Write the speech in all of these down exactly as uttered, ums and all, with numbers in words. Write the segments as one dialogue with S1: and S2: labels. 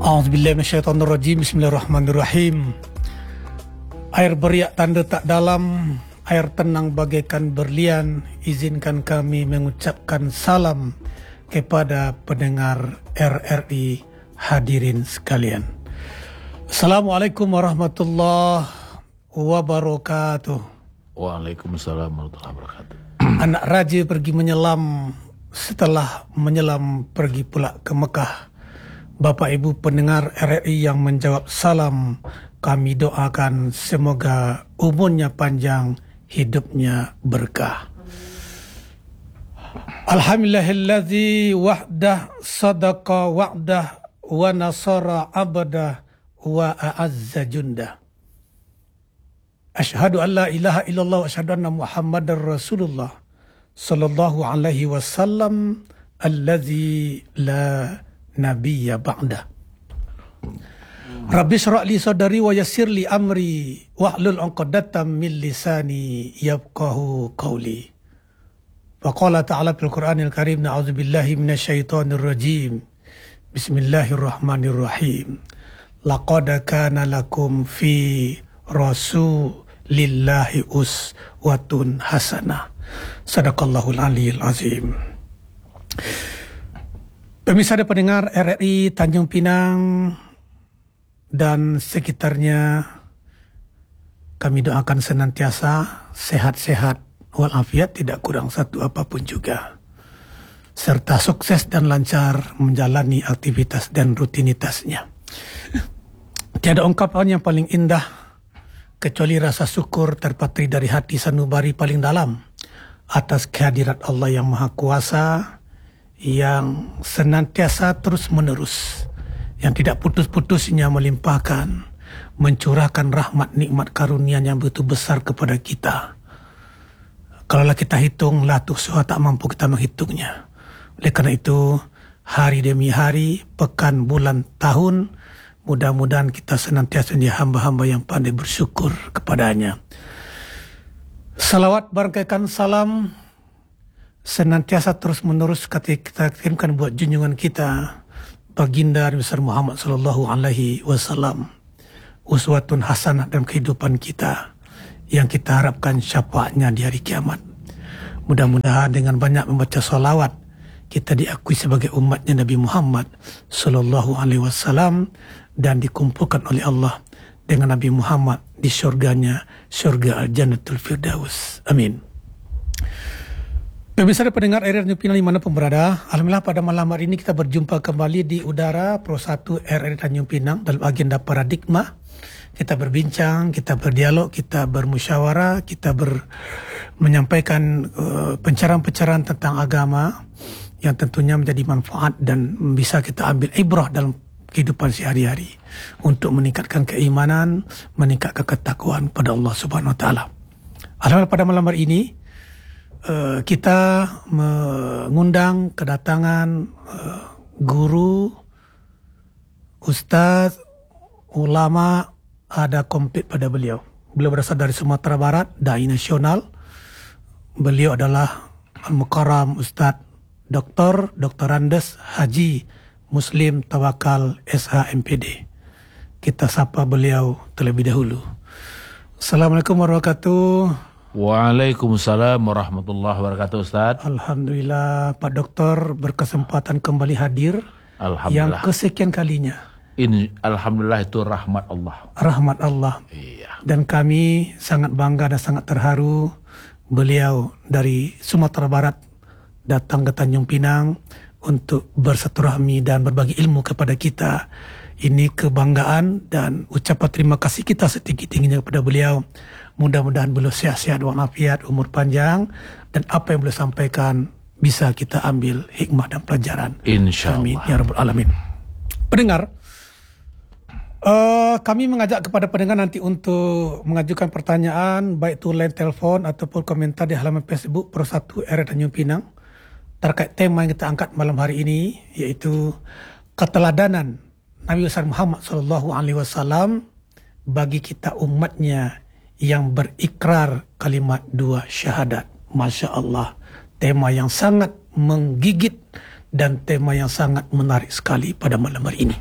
S1: A'udzubillahi minasyaitonirrajim. Bismillahirrahmanirrahim. Air beriak tanda tak dalam, air tenang bagaikan berlian. Izinkan kami mengucapkan salam kepada pendengar R R I hadirin sekalian. Assalamualaikum warahmatullahi wabarakatuh.
S2: Waalaikumsalam warahmatullahi wabarakatuh.
S1: Anak raja pergi menyelam, setelah menyelam pergi pula ke Mekah. Bapak Ibu pendengar R R I yang menjawab salam, kami doakan semoga umurnya panjang, hidupnya berkah. Alhamdulillahilladzi wahdah sadaqa wa'dah wa nasara abdah wa a'azza jundah. Asyhadu an la ilaha illallah wa asyhadu anna Muhammadar Rasulullah sallallahu alaihi wasallam allazi la nabiyya ba'da. Rabbi syrah li sadri wa yassir li amri wahlul 'uqdatam min lisani yafqahu qawli. Wa qala ta'ala fil Qur'anil Karim, na'udzu billahi minasyaitonir rajim. Bismillahirrahmanirrahim. Laqad kana lakum fi rasulillahi uswatun hasanah. Sadaqallahul aliyyil azim. Pemirsa dan pendengar R R I Tanjung Pinang dan sekitarnya, kami doakan senantiasa sehat-sehat walafiat, tidak kurang satu apapun juga, serta sukses dan lancar menjalani aktivitas dan rutinitasnya. Tiada ungkapan yang paling indah kecuali rasa syukur terpatri dari hati sanubari paling dalam atas kehadirat Allah yang Maha Kuasa, yang senantiasa terus-menerus, yang tidak putus-putusnya melimpahkan, mencurahkan rahmat nikmat karunia yang begitu besar kepada kita. Kalaulah kita hitung, la tuhsuha, tak mampu kita menghitungnya. Oleh karena itu, hari demi hari, pekan, bulan, tahun, mudah-mudahan kita senantiasa menjadi hamba-hamba yang pandai bersyukur kepadanya. Salawat barakahkan salam senantiasa terus menerus kita kirimkan buat junjungan kita, baginda Nabi besar Muhammad sallallahu alaihi wasallam, uswatun hasanah dalam kehidupan kita, yang kita harapkan syafaatnya di hari kiamat. Mudah-mudahan dengan banyak membaca salawat, kita diakui sebagai umatnya Nabi Muhammad sallallahu alaihi wasallam dan dikumpulkan oleh Allah dengan Nabi Muhammad di syurganya, syurga Al-Jannatul Firdaus. Amin. Pemirsa dan pendengar R R I Tanjung Pinang dimanapun berada, alhamdulillah pada malam hari ini kita berjumpa kembali di udara Pro satu R R I Tanjung Pinang dalam agenda paradigma. Kita berbincang, kita berdialog, kita bermusyawarah, kita ber, menyampaikan uh, pencerahan-pencerahan tentang agama yang tentunya menjadi manfaat dan bisa kita ambil ibrah dalam kehidupan sehari-hari untuk meningkatkan keimanan, meningkatkan ketakwaan pada Allah Subhanahu Wa Taala. Alhamdulillah pada malam hari ini Uh, kita mengundang kedatangan uh, guru, ustaz, ulama, ada komplit pada beliau. Beliau berasal dari Sumatera Barat, dai nasional. Beliau adalah Al-Mukarram Ustaz Doktor Doktor Andes Haji Muslim Tawakal S H M P D. Kita sapa beliau terlebih dahulu. Assalamualaikum warahmatullahi wabarakatuh.
S2: Waalaikumsalam warahmatullahi wabarakatuh, Ustaz.
S1: Alhamdulillah Pak Doktor berkesempatan kembali hadir yang kesekian kalinya.
S2: Ini alhamdulillah itu rahmat Allah.
S1: Rahmat Allah.
S2: Iya.
S1: Dan kami sangat bangga dan sangat terharu beliau dari Sumatera Barat datang ke Tanjung Pinang untuk bersilaturahmi dan berbagi ilmu kepada kita. Ini kebanggaan dan ucapan terima kasih kita setinggi-tingginya kepada beliau. Mudah-mudahan beliau sehat-sehat walafiat, umur panjang, dan apa yang beliau sampaikan bisa kita ambil hikmah dan pelajaran.
S2: Insya Allah.
S1: Amin ya rabbal alamin. Pendengar, uh, kami mengajak kepada pendengar nanti untuk mengajukan pertanyaan, baik itu line telepon ataupun komentar di halaman Facebook Pro satu R R I Tanjung Pinang terkait tema yang kita angkat malam hari ini, yaitu keteladanan Nabi besar Muhammad sallallahu alaihi wasallam bagi kita umatnya yang berikrar kalimat dua syahadat. Masya Allah, tema yang sangat menggigit dan tema yang sangat menarik sekali pada malam hari ini.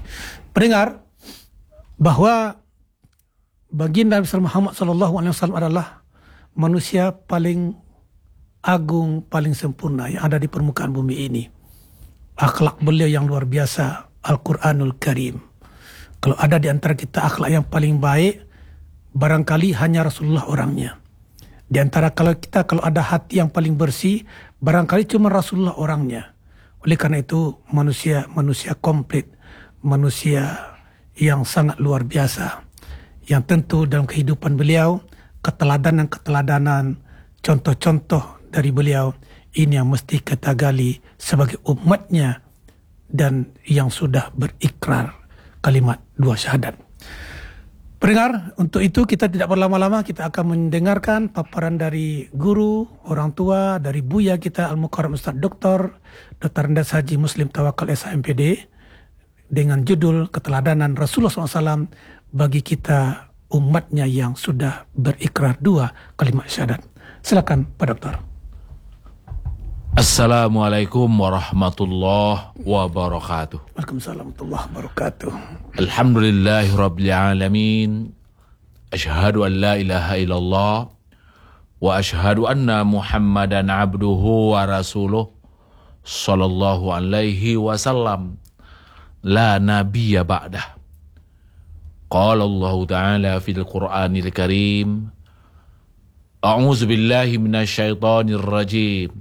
S1: Pendengar, bahwa baginda Nabi Muhammad sallallahu alaihi wasallam adalah manusia paling agung, paling sempurna yang ada di permukaan bumi ini. Akhlak beliau yang luar biasa, Al-Quranul Karim. Kalau ada di antara kita akhlak yang paling baik, barangkali hanya Rasulullah orangnya. Di antara kalau kita kalau ada hati yang paling bersih, barangkali cuma Rasulullah orangnya. Oleh karena itu manusia manusia komplit, manusia yang sangat luar biasa, yang tentu dalam kehidupan beliau keteladanan-keteladanan, contoh-contoh dari beliau ini yang mesti kita gali sebagai umatnya dan yang sudah berikrar kalimat dua syahadat. Pendengar, untuk itu kita tidak berlama-lama, kita akan mendengarkan paparan dari guru, orang tua, dari Buya kita Al-Mukarram Ustaz Doktor Doktor Andes Haji Muslim Tawakal S H M P D dengan judul Keteladanan Rasulullah shallallahu alaihi wasallam bagi kita umatnya yang sudah berikrar dua kalimat syahadat. Silakan Pak Doktor.
S2: Assalamualaikum warahmatullahi wabarakatuh.
S1: Waalaikumsalam warahmatullahi wabarakatuh.
S2: Alhamdulillahi rabbil alamin. Ashhadu an la ilaha illallah wa ashhadu anna Muhammadan abduhu wa rasuluh sallallahu alaihi wasallam. La nabiyya ba'dah. Qala Allah Ta'ala fil Qur'anil Karim. A'udzu billahi minasy syaithanir rajim.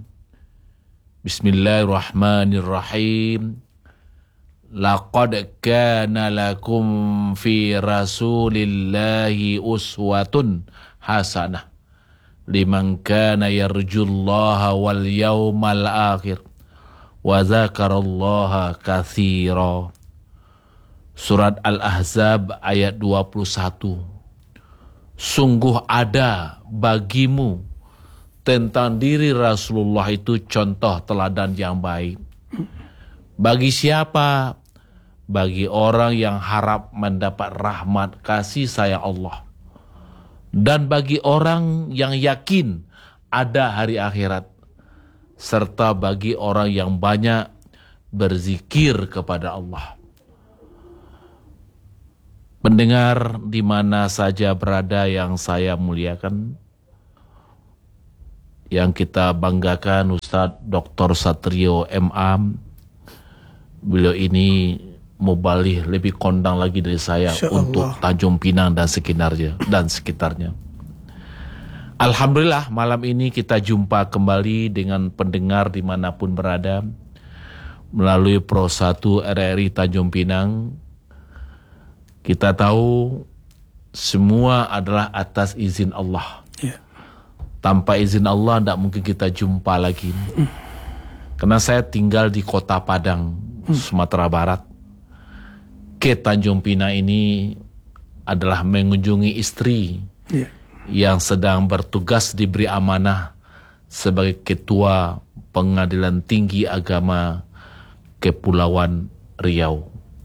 S2: Bismillahirrahmanirrahim. Laqad kana lakum fi rasulillahi uswatun hasanah liman kana yarjullaha wal yawmal akhir wa dzakarallaha katsira. Surat Al-Ahzab ayat dua puluh satu. Sungguh ada bagimu tentang diri Rasulullah itu contoh teladan yang baik. Bagi siapa? Bagi orang yang harap mendapat rahmat kasih sayang Allah. Dan bagi orang yang yakin ada hari akhirat. Serta bagi orang yang banyak berzikir kepada Allah. Pendengar di mana saja berada yang saya muliakan, yang kita banggakan Ustadz Doktor Satrio M A. Beliau ini mubalih lebih kondang lagi dari saya untuk Tanjung Pinang dan sekitarnya dan sekitarnya. Alhamdulillah malam ini kita jumpa kembali dengan pendengar dimanapun berada melalui Pro satu R R I Tanjung Pinang. Kita tahu semua adalah atas izin Allah. Yeah. Tanpa izin Allah tidak mungkin kita jumpa lagi. Mm. Karena saya tinggal di Kota Padang, mm. Sumatera Barat. Ke Tanjung Pinang ini adalah mengunjungi istri yeah. yang sedang bertugas diberi amanah sebagai Ketua Pengadilan Tinggi Agama Kepulauan Riau.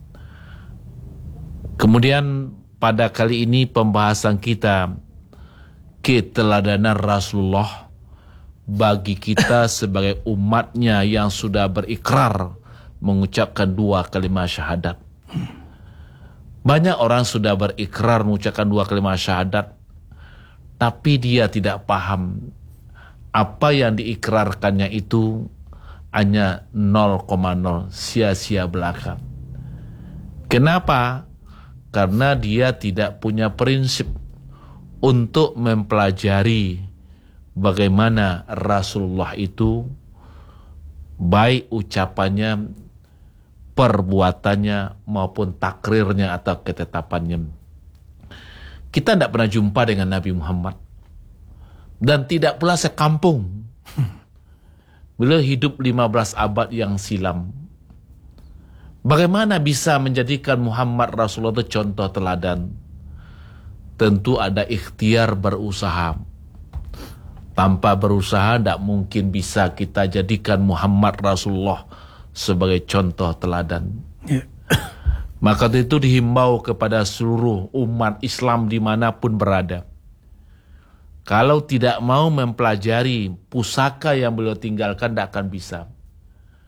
S2: Kemudian pada kali ini pembahasan kita keteladanan Rasulullah bagi kita sebagai umatnya yang sudah berikrar mengucapkan dua kalimat syahadat. Banyak orang sudah berikrar mengucapkan dua kalimat syahadat, tapi dia tidak paham apa yang diikrarkannya itu hanya nol koma nol, sia-sia belaka. Kenapa? Karena dia tidak punya prinsip untuk mempelajari bagaimana Rasulullah itu baik ucapannya, perbuatannya maupun takrirnya atau ketetapannya. Kita tidak pernah jumpa dengan Nabi Muhammad dan tidak pula sekampung. Beliau hidup lima belas abad yang silam. Bagaimana bisa menjadikan Muhammad Rasulullah itu contoh teladan? Tentu ada ikhtiar berusaha. Tanpa berusaha tidak mungkin bisa kita jadikan Muhammad Rasulullah sebagai contoh teladan. Yeah. Maka itu dihimbau kepada seluruh umat Islam dimanapun berada. Kalau tidak mau mempelajari pusaka yang beliau tinggalkan, tidak akan bisa.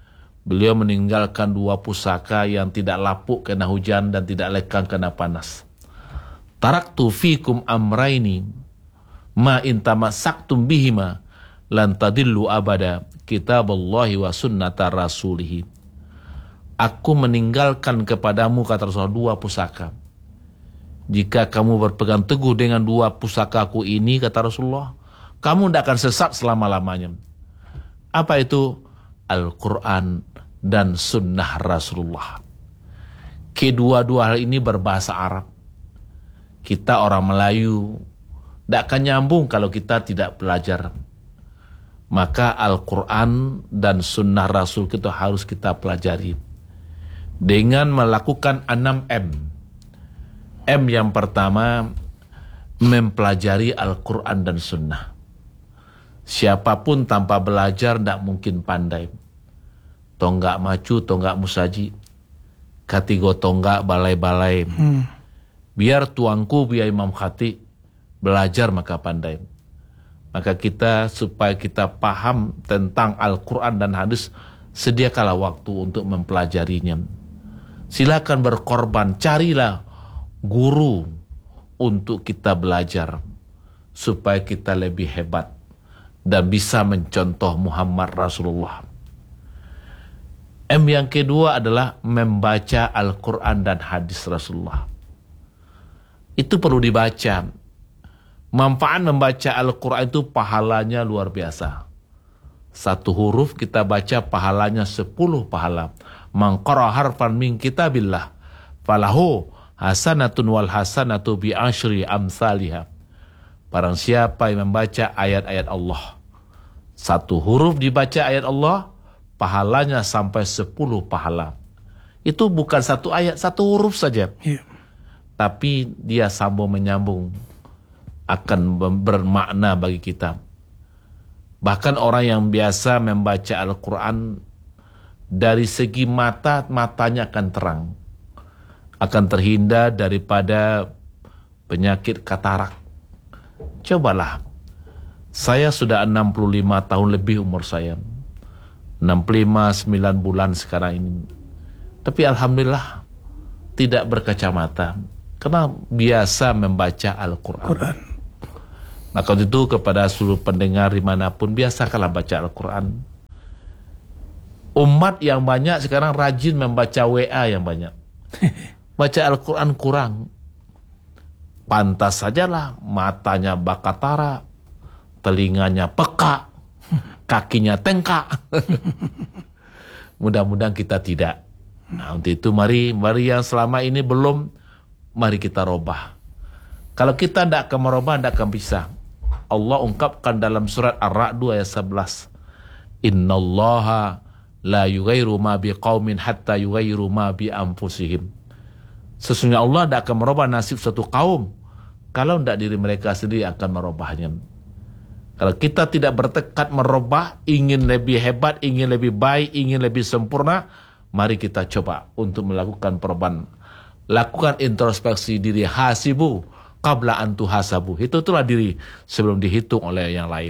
S2: Beliau meninggalkan dua pusaka yang tidak lapuk kena hujan dan tidak lekang kena panas. Taraktu fikum amraini ma in tamassaktum bihima lan tadillu abada kitaballahi wa sunnata rasulih. Aku meninggalkan kepadamu, kata Rasulullah, dua pusaka. Jika kamu berpegang teguh dengan dua pusakaku ini, kata Rasulullah, kamu tidak akan sesat selama-lamanya. Apa itu? Al-Quran dan sunnah Rasulullah. Kedua-dua hal ini berbahasa Arab. Kita orang Melayu tidak akan nyambung kalau kita tidak belajar. Maka Al-Quran dan sunnah Rasul kita harus kita pelajari dengan melakukan enam M. M yang pertama, mempelajari Al-Quran dan sunnah. Siapapun tanpa belajar tidak mungkin pandai. Tonggak macu, tonggak musaji, katigo tonggak balai-balai. Hmm. Biar tuangku, biar Imam Khatib, belajar maka pandai. Maka kita, supaya kita paham tentang Al-Quran dan hadis, sediakanlah waktu untuk mempelajarinya. Silakan berkorban, carilah guru untuk kita belajar, supaya kita lebih hebat dan bisa mencontoh Muhammad Rasulullah. M yang kedua adalah membaca Al-Quran dan hadis Rasulullah. Itu perlu dibaca. Manfaat membaca Al-Quran itu pahalanya luar biasa. Satu huruf kita baca pahalanya sepuluh pahala. Man qara harfan min kitabillah falahu hasanatun wal hasanatu bi asyri amsalihha. Barang siapa yang membaca ayat-ayat Allah, satu huruf dibaca ayat Allah, pahalanya sampai sepuluh pahala. Itu bukan satu ayat, satu huruf saja. Yeah. Tapi dia sambung menyambung, akan bermakna bagi kita. Bahkan orang yang biasa membaca Al-Quran, dari segi mata, matanya akan terang, akan terhindar daripada penyakit katarak. Cobalah, saya sudah enam puluh lima tahun lebih umur saya, enam puluh lima, sembilan bulan sekarang ini, tapi Alhamdulillah tidak berkacamata, karena biasa membaca Al-Quran. Quran. Maka itu kepada seluruh pendengar dimanapun, biasakanlah baca Al-Quran. Umat yang banyak sekarang rajin membaca W A yang banyak. Baca Al-Quran kurang. Pantas sajalah matanya bakatara, telinganya peka, kakinya tengkak. Mudah-mudahan kita tidak. Nah, untuk itu mari, mari yang selama ini belum, mari kita robah. Kalau kita tidak akan merubah, tidak akan bisa. Allah ungkapkan dalam surat Ar-Ra'd ayat sebelas. Innallaha la yughayyiru ma biqaumin hatta yughayyiru ma bi anfusihim. Sesungguhnya Allah tidak akan merubah nasib satu kaum kalau tidak diri mereka sendiri akan merubahnya. Kalau kita tidak bertekad merubah, ingin lebih hebat, ingin lebih baik, ingin lebih sempurna, mari kita coba untuk melakukan perubahan. Lakukan introspeksi diri, hasibu qabla an tuhasabu. Itu itulah diri sebelum dihitung oleh yang lain.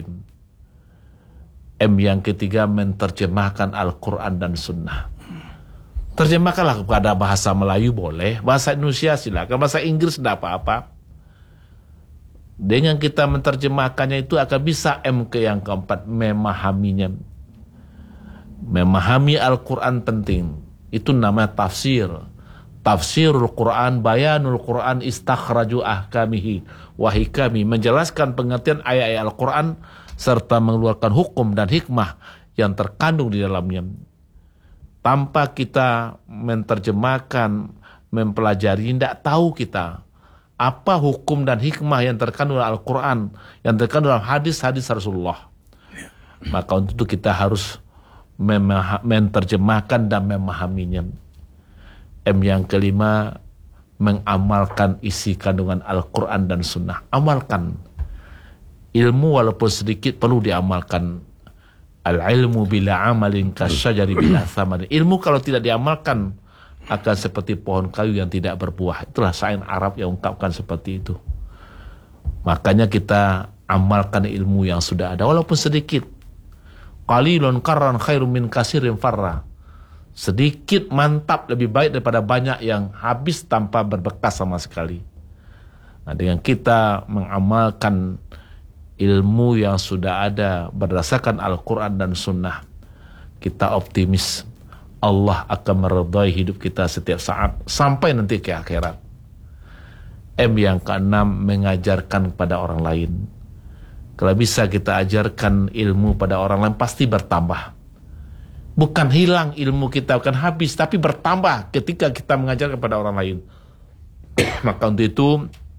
S2: M yang ketiga, menerjemahkan Al-Quran dan Sunnah. Terjemahkanlah kepada bahasa Melayu boleh, bahasa Indonesia silakan, bahasa Inggris tidak apa-apa. Dengan kita menerjemahkannya itu akan bisa M ke yang keempat, memahaminya. Memahami Al-Quran penting. Itu namanya tafsir. Tafsirul Quran, bayanul Quran, istakhraju ahkamihi wa hikami. Menjelaskan pengertian ayat-ayat Al-Quran serta mengeluarkan hukum dan hikmah yang terkandung di dalamnya. Tanpa kita menerjemahkan, mempelajari, tidak tahu kita apa hukum dan hikmah yang terkandung dalam Al-Quran, yang terkandung dalam hadis-hadis Rasulullah. Maka untuk itu kita harus menerjemahkan dan memahaminya. M yang kelima, mengamalkan isi kandungan Al-Quran dan Sunnah. Amalkan. Ilmu walaupun sedikit perlu diamalkan. Al-ilmu bila amalin kasyajari bila thamani. Ilmu kalau tidak diamalkan akan seperti pohon kayu yang tidak berbuah. Itulah syair Arab yang ungkapkan seperti itu. Makanya kita amalkan ilmu yang sudah ada walaupun sedikit. Qalilun qarran khairum min kasirin farra. Sedikit mantap lebih baik daripada banyak yang habis tanpa berbekas sama sekali. Nah, dengan kita mengamalkan ilmu yang sudah ada berdasarkan Al-Quran dan Sunnah, kita optimis Allah akan meridai hidup kita setiap saat sampai nanti ke akhirat. M yang keenam, mengajarkan kepada orang lain. Kalau bisa kita ajarkan ilmu pada orang lain, pasti bertambah. Bukan hilang ilmu kita, bukan habis, tapi bertambah ketika kita mengajar kepada orang lain. Maka untuk itu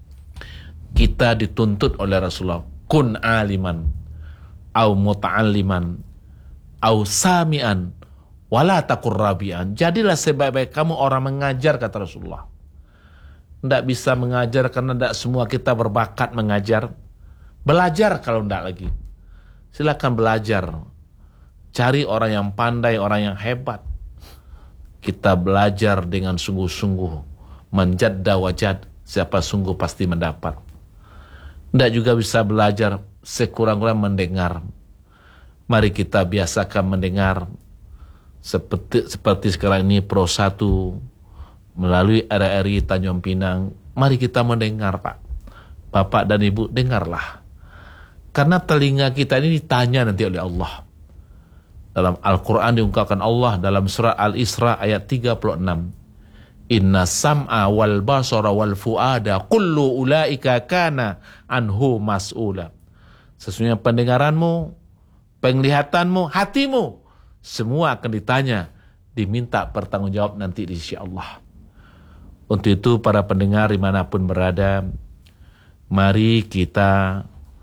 S2: kita dituntut oleh Rasulullah, kun aliman au muta'alliman au sami'an wala takur rabi'an. Jadilah sebaik-baik kamu orang mengajar, kata Rasulullah. Tidak bisa mengajar karena tidak semua kita berbakat mengajar. Belajar kalau tidak lagi. Silakan belajar. Cari orang yang pandai, orang yang hebat. Kita belajar dengan sungguh-sungguh. Menjadda wajad, siapa sungguh pasti mendapat. Tidak juga bisa belajar sekurang-kurang mendengar. Mari kita biasakan mendengar. Seperti, seperti sekarang ini Pro satu melalui R R I Tanjung Pinang. Mari kita mendengar, Pak. Bapak dan Ibu, dengarlah. Karena telinga kita ini ditanya nanti oleh Allah. Dalam Al-Quran diungkapkan Allah dalam surah Al-Isra ayat tiga puluh enam. Inna sam'a wal basara wal fu'ada kullu ulaika kana anhu mas'ula. Sesungguhnya pendengaranmu, penglihatanmu, hatimu, semua akan ditanya, diminta bertanggungjawab nanti di sisi Allah. Untuk itu para pendengar dimanapun berada, mari kita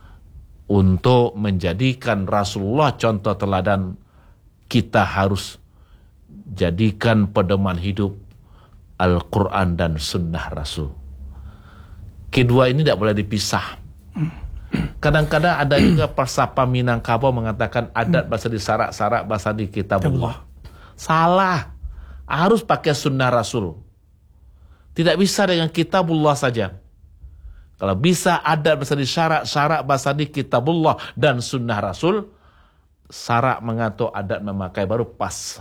S2: untuk menjadikan Rasulullah contoh teladan, kita harus jadikan pedoman hidup Al-Quran dan Sunnah Rasul. Kedua ini tidak boleh dipisah. Kadang-kadang ada juga persapa Minangkabau mengatakan adat bahasa di sarak-sarak, bahasa di kitabullah. Salah. Harus pakai Sunnah Rasul. Tidak bisa dengan kitabullah saja. Kalau bisa adat bahasa di syarak-syarak, bahasa di kitabullah dan Sunnah Rasul, syarak mengatur adat memakai baru pas.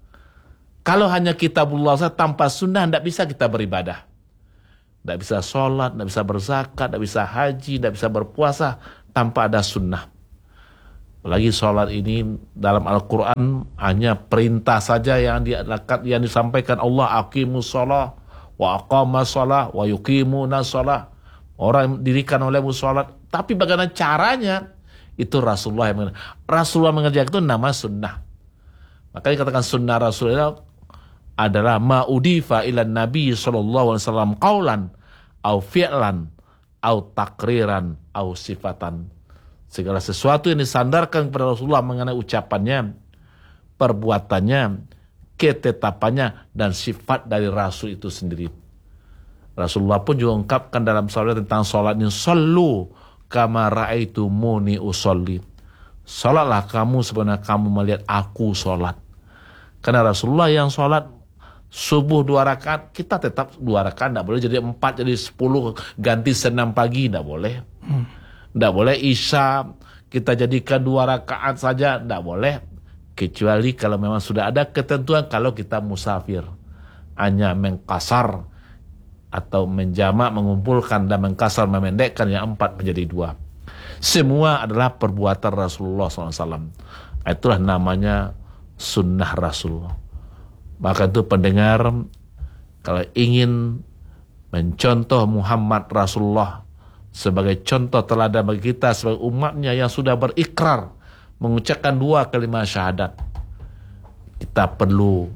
S2: Kalau hanya kitabullah saja tanpa sunnah, tidak bisa kita beribadah. Tidak bisa sholat, tidak bisa berzakat, tidak bisa haji, tidak bisa berpuasa tanpa ada sunnah. Apalagi sholat ini dalam Al-Quran hanya perintah saja yang, di, yang disampaikan Allah, aqimus sholah, wa aqamas sholah, wa yuqimuna sholah. Orang dirikan olehmu sholat. Tapi bagaimana caranya? Itu Rasulullah yang mengerjakan. Rasulullah mengerjakan itu nama sunnah. Makanya dikatakan sunnah Rasulullah adalah ma'udifa ilan Nabi sallallahu alaihi wasallam qaulan au fi'lan au takriran au sifatan. Segala sesuatu yang disandarkan kepada Rasulullah mengenai ucapannya, perbuatannya, ketetapannya, dan sifat dari Rasul itu sendiri. Rasulullah pun juga ungkapkan dalam salat tentang salat ini, sallu kama ra'aitumuni usolli. Salatlah kamu sebenarnya kamu melihat aku salat. Karena Rasulullah yang salat subuh dua rakaat, kita tetap dua rakaat, tidak boleh jadi empat, jadi sepuluh, ganti senam pagi, tidak boleh. Tidak hmm. boleh isya kita jadikan dua rakaat saja, tidak boleh. Kecuali kalau memang sudah ada ketentuan, kalau kita musafir, hanya mengkasar atau menjamak, mengumpulkan dan mengkasar, memendekkan yang empat menjadi dua. Semua adalah perbuatan Rasulullah shallallahu alaihi wasallam. Itulah namanya sunnah Rasulullah. Maka itu pendengar, kalau ingin mencontoh Muhammad Rasulullah sebagai contoh teladan bagi kita sebagai umatnya yang sudah berikrar mengucapkan dua kalimat syahadat, kita perlu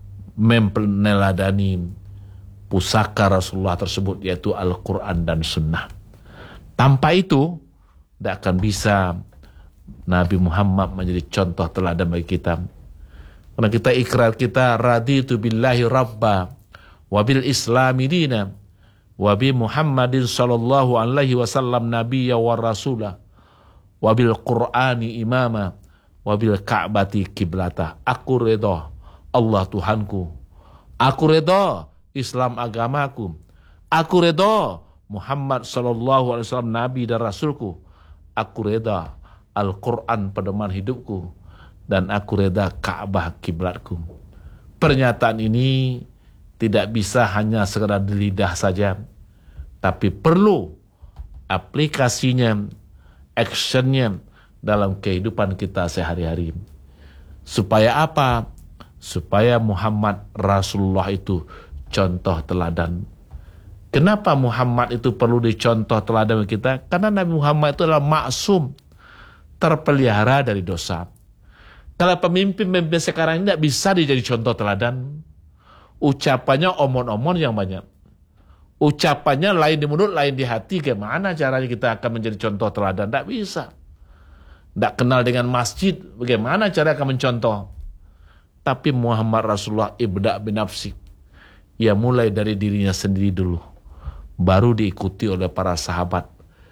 S2: meneladani pusaka Rasulullah tersebut, yaitu Al-Quran dan Sunnah. Tanpa itu tidak akan bisa Nabi Muhammad menjadi contoh teladan bagi kita. Karena kita ikrar kita raditu billahi rabba wa bil islami dina wa bi Muhammadin sallallahu alaihi wasallam nabiyya wa rasulah wa bil qur'ani imama wa bil ka'bati kiblata. Aku redha Allah Tuhanku, aku redha Islam agamaku, aku redha Muhammad sallallahu alaihi wasallam nabi dan rasulku, aku redha Al-Quran pedoman hidupku, dan aku redha Ka'bah kiblatku. Pernyataan ini tidak bisa hanya sekedar di lidah saja, tapi perlu aplikasinya, actionnya dalam kehidupan kita sehari-hari. Supaya apa? Supaya Muhammad Rasulullah itu contoh teladan. Kenapa Muhammad itu perlu dicontoh teladan kita? Karena Nabi Muhammad itu adalah maksum, terpelihara dari dosa. Kalau pemimpin-pemimpin sekarang ini tidak bisa dijadi contoh teladan, ucapannya omon-omon yang banyak. Ucapannya lain di mulut, lain di hati. Gimana caranya kita akan menjadi contoh teladan? Tidak bisa. Tidak kenal dengan masjid, bagaimana cara akan mencontoh? Tapi Muhammad Rasulullah ibda' binafsik. Ia mulai dari dirinya sendiri dulu. Baru diikuti oleh para sahabat.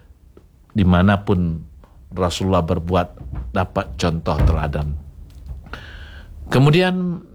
S2: Dimanapun Rasulullah berbuat, dapat contoh teladan. Kemudian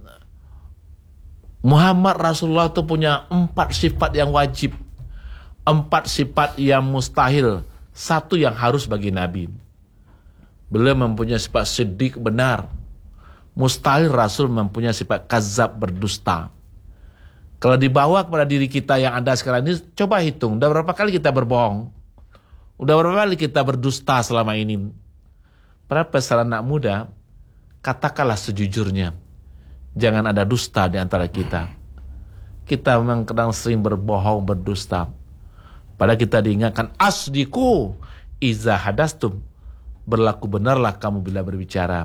S2: Muhammad Rasulullah itu punya empat sifat yang wajib, empat sifat yang mustahil, satu yang harus bagi Nabi. Beliau mempunyai sifat siddiq, benar. Mustahil Rasul mempunyai sifat kazab, berdusta. Kalau dibawa kepada diri kita yang ada sekarang ini, coba hitung, udah berapa kali kita berbohong? Udah berapa kali kita berdusta selama ini? Para pesan anak muda, katakanlah sejujurnya. Jangan ada dusta di antara kita. Kita memang kadang sering berbohong, berdusta. Padahal kita diingatkan, asdiku iza hadastum. Berlaku benarlah kamu bila berbicara.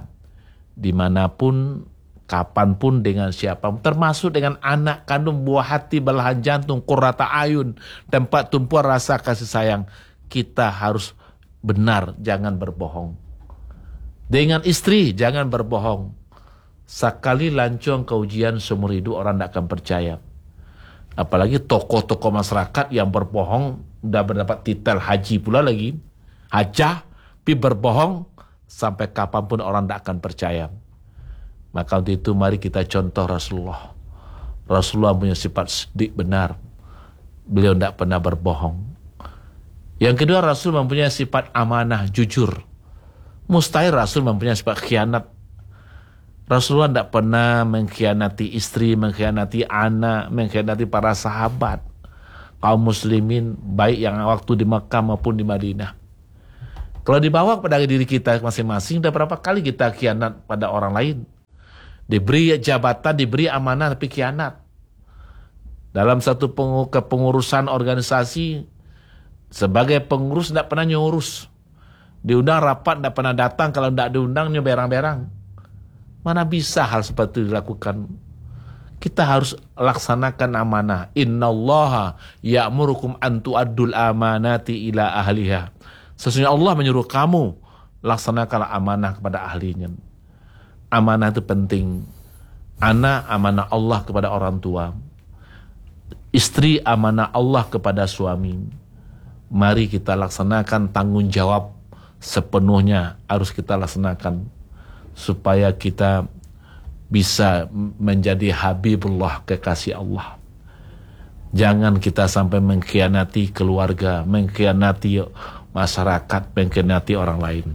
S2: Dimanapun, kapanpun, dengan siapapun. Termasuk dengan anak kandung, buah hati, belahan jantung, qurrata ayun, tempat tumpuan rasa kasih sayang. Kita harus benar, jangan berbohong. Dengan istri, jangan berbohong. Sekali lancong ke ujian seumur hidup, orang tidak akan percaya. Apalagi tokoh-tokoh masyarakat yang berbohong, udah mendapat titel haji pula lagi. Hajah, tapi berbohong, sampai kapanpun orang tidak akan percaya. Maka untuk itu mari kita contoh Rasulullah. Rasulullah punya sifat siddiq, benar. Beliau tidak pernah berbohong. Yang kedua, Rasul mempunyai sifat amanah, jujur. Mustahil Rasul mempunyai sifat khianat. Rasulullah tidak pernah mengkhianati istri, mengkhianati anak, mengkhianati para sahabat, kaum muslimin, baik yang waktu di Makkah maupun di Madinah. Kalau dibawa pada diri kita masing-masing, sudah berapa kali kita khianat pada orang lain? Diberi jabatan, diberi amanah, tapi khianat. Dalam satu kepengurusan organisasi, sebagai pengurus tidak pernah nyurus. Diundang rapat tidak pernah datang, kalau tidak diundang berang-berang. Mana bisa hal seperti itu dilakukan? Kita harus laksanakan amanah. Innallaha ya'murukum an tu'addul amanati ila ahliha. Sesungguhnya Allah menyuruh kamu laksanakanlah amanah kepada ahlinya. Amanah itu penting. Anak amanah Allah kepada orang tua. Istri amanah Allah kepada suami. Mari kita laksanakan tanggung jawab sepenuhnya, harus kita laksanakan supaya kita bisa menjadi Habibullah, kekasih Allah. Jangan kita sampai mengkhianati keluarga, mengkhianati masyarakat, mengkhianati orang lain.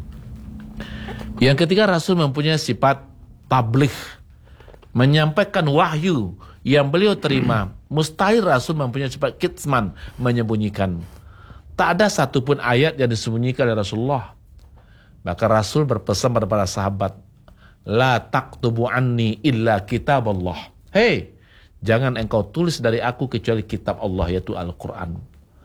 S2: Yang ketiga, Rasul mempunyai sifat tabligh, menyampaikan wahyu yang beliau terima. Mustahil Rasul mempunyai sifat kitman, menyembunyikan. Tak ada satupun ayat yang disembunyikan oleh Rasulullah. Maka Rasul berpesan kepada para sahabat, la taktubu anni illa kitab Allah. Hei, jangan engkau tulis dari aku kecuali kitab Allah, yaitu Al-Quran.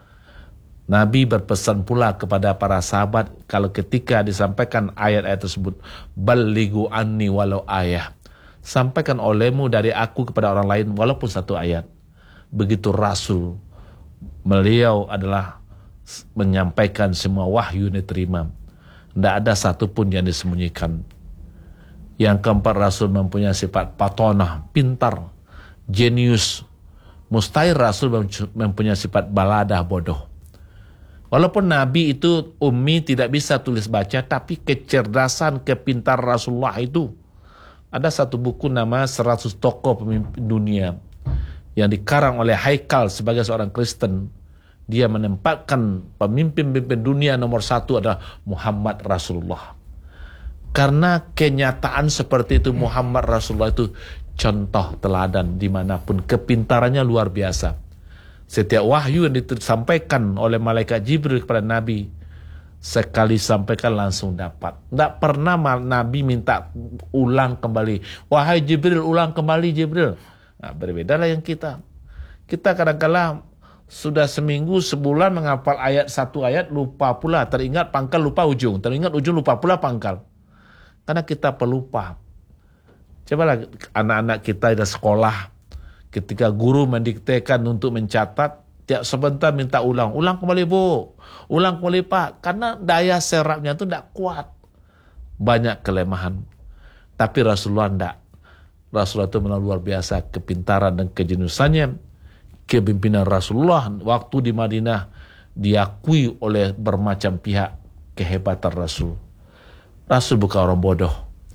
S2: Nabi berpesan pula kepada para sahabat, kalau ketika disampaikan ayat-ayat tersebut, balighu anni walau ayah. Sampaikan olehmu dari aku kepada orang lain walaupun satu ayat. Begitu Rasul, beliau adalah menyampaikan semua wahyu yang diterima. Tidak ada satupun yang disembunyikan. Yang keempat, Rasul mempunyai sifat patonah, pintar, jenius. Mustahil Rasul mempunyai sifat baladah, bodoh. Walaupun Nabi itu ummi, tidak bisa tulis baca, tapi kecerdasan, kepintar Rasulullah itu. Ada satu buku nama seratus Tokoh Pemimpin Dunia yang dikarang oleh Haikal sebagai seorang Kristen. Dia menempatkan pemimpin-pemimpin dunia nomor satu adalah Muhammad Rasulullah. Karena kenyataan seperti itu, Muhammad Rasulullah itu contoh teladan dimanapun. Kepintarannya luar biasa. Setiap wahyu yang disampaikan oleh malaikat Jibril kepada Nabi, sekali sampaikan langsung dapat. Tidak pernah Nabi minta ulang kembali. Wahai Jibril, ulang kembali Jibril. Nah, berbedalah yang kita. Kita kadang-kadang sudah seminggu, sebulan menghafal ayat satu ayat, lupa pula. Teringat pangkal, lupa ujung. Teringat ujung, lupa pula pangkal. Karena kita pelupa. Cobalah anak-anak kita di sekolah, ketika guru mendiktekan untuk mencatat, tiap sebentar minta ulang. Ulang kembali bu, ulang kembali pak. Karena daya serapnya itu tidak kuat. Banyak kelemahan. Tapi Rasulullah tidak. Rasulullah itu memang luar biasa kepintaran dan kejeniusannya. Kepimpinan Rasulullah waktu di Madinah diakui oleh bermacam pihak kehebatan Rasul. Rasul bukan orang bodoh.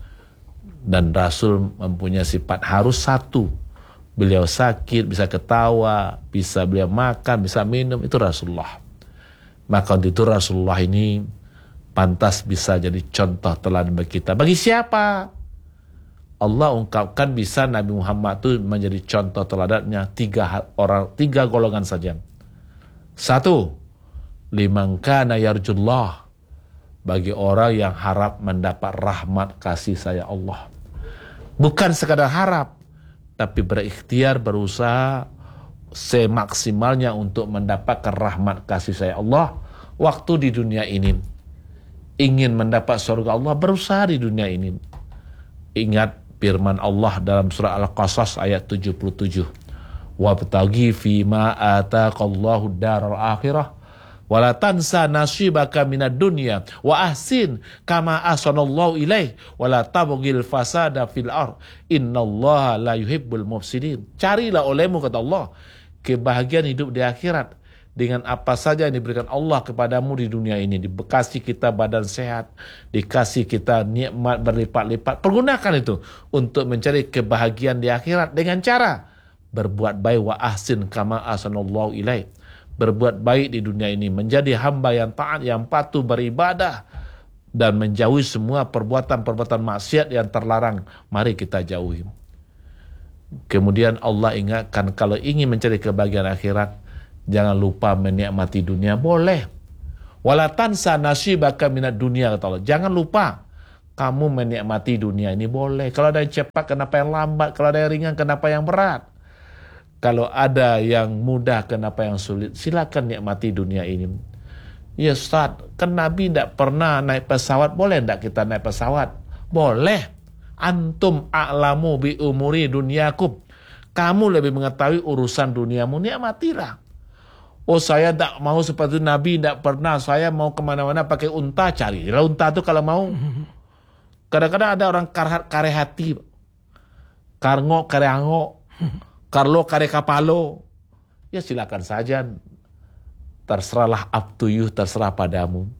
S2: Dan Rasul mempunyai sifat harus satu. Beliau sakit, bisa ketawa, bisa beliau makan, bisa minum. Itu Rasulullah. Maka untuk itu Rasulullah ini pantas bisa jadi contoh teladan bagi kita. Bagi siapa? Allah ungkapkan bisa Nabi Muhammad itu menjadi contoh teladannya tiga orang, tiga golongan saja. Satu, liman kana yarjullah, bagi orang yang harap mendapat rahmat kasih sayang Allah. Bukan sekadar harap, tapi berikhtiar, berusaha semaksimalnya untuk mendapatkan rahmat kasih sayang Allah waktu di dunia ini. Ingin mendapat surga Allah, berusaha di dunia ini. Ingat firman Allah dalam surah Al-Qasas ayat tujuh puluh tujuh. Wabtaghi fima ataqallahu daral akhirah wala tansa nasibaka minad dunya wa ahsin kama ahsanallahu ilaih wala tabghil fasada fil ard innallaha la yuhibbul mufsidin. Carilah olehmu, kata Allah, kebahagiaan hidup di akhirat dengan apa saja yang diberikan Allah kepadamu di dunia ini. Dikasih kita badan sehat, dikasih kita nikmat berlipat-lipat. Pergunakan itu untuk mencari kebahagiaan di akhirat dengan cara berbuat baik, wa ahsin kama ahsanallahu ilaih. Berbuat baik di dunia ini, menjadi hamba yang taat, yang patuh beribadah, dan menjauhi semua perbuatan-perbuatan maksiat yang terlarang. Mari kita jauhi. Kemudian Allah ingatkan, kalau ingin mencari kebahagiaan akhirat, jangan lupa menikmati dunia. Boleh. Wala tansa nasibaka minad dunia, kata Allah. Jangan lupa kamu menikmati dunia ini. Boleh. Kalau ada yang cepat, kenapa yang lambat? Kalau ada yang ringan, kenapa yang berat? Kalau ada yang mudah, kenapa yang sulit? Silakan nikmati dunia ini. Ya Ustaz, kan Nabi tidak pernah naik pesawat. Boleh tidak kita naik pesawat? Boleh. Antum a'lamu bi umuri dunyakum. Kamu lebih mengetahui urusan duniamu. Nikmatilah. Oh, saya tak mau seperti Nabi, tidak pernah. Saya mau kemana-mana pakai unta, carilah unta itu kalau mau. Kadang-kadang ada orang kare hati, karngo kareango, karlo kare kapalo. Ya silakan saja, terserahlah, up to you, terserah padamu.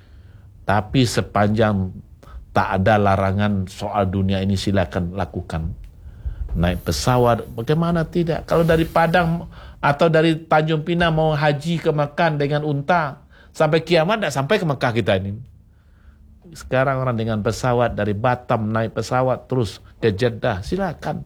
S2: Tapi sepanjang tak ada larangan soal dunia ini, silakan lakukan. Naik pesawat, bagaimana tidak? Kalau dari Padang atau dari Tanjung Pinang mau haji ke Mekah dengan unta, sampai kiamat tidak sampai ke Mekah kita ini. Sekarang orang dengan pesawat dari Batam naik pesawat terus ke Jeddah, silakan.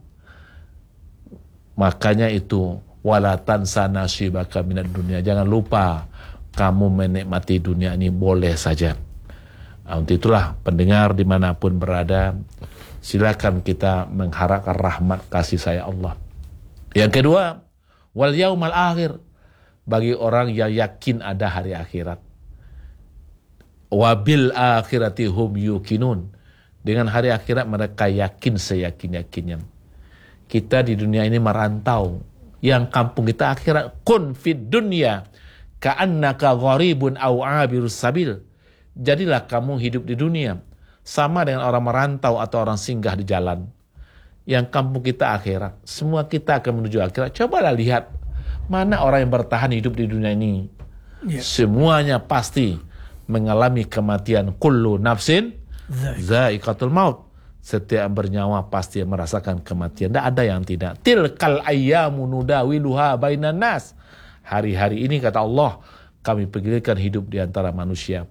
S2: Makanya itu wala tansa nasibaka minad dunya. Jangan lupa kamu menikmati dunia ini, boleh saja. Nah, untuk itulah pendengar dimanapun berada, silakan kita mengharapkan rahmat kasih sayang Allah. Yang kedua, wal yaumal akhir, bagi orang yang yakin ada hari akhirat. Wabil akhirati hum yuqinun, dengan hari akhirat mereka yakin seyakin-yakinnya. Kita di dunia ini merantau, yang kampung kita akhirat. Kun fid dunya ka'annaka gharibun aw 'abirus sabil. Jadilah kamu hidup di dunia sama dengan orang merantau atau orang singgah di jalan. Yang kampung kita akhirat. Semua kita akan menuju akhirat. Cobalah lihat mana orang yang bertahan hidup di dunia ini. Yeah. Semuanya pasti mengalami kematian. Kullu nafsin za'iqatul maut. Setiap bernyawa pasti merasakan kematian. Tidak ada yang tidak. Tilkal ayyamu nudawiluha bainan nas. Hari-hari ini, kata Allah, kami pergilikan hidup di antara manusia.